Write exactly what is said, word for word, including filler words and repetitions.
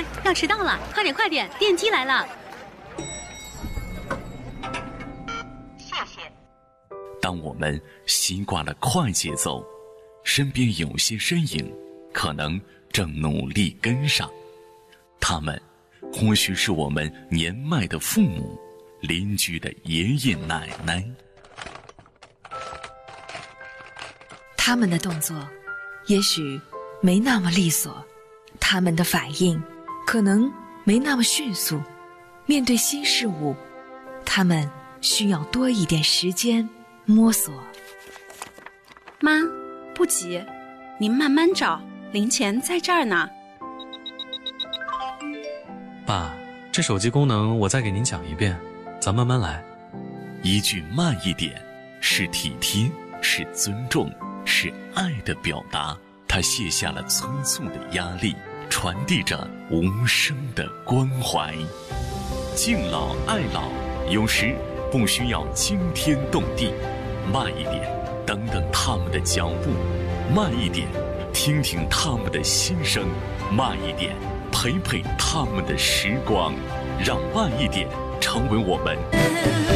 快，要迟到了，快点快点，电梯来了。 谢谢。 当我们习惯了快节奏，身边有些身影可能正努力跟上，他们或许是我们年迈的父母、邻居的爷爷奶奶。 他们的动作也许没那么利索，他们的反应可能没那么迅速，面对新事物，他们需要多一点时间摸索。 妈，不急，您慢慢找，零钱在这儿呢。 爸，这手机功能我再给您讲一遍，咱慢慢来。 一句慢一点，是体贴，是尊重，是爱的表达。他卸下了催促的压力，传递着无声的关怀。敬老爱老，有时不需要惊天动地，慢一点，等等他们的脚步；慢一点，听听他们的心声；慢一点，陪陪他们的时光。让慢一点成为我们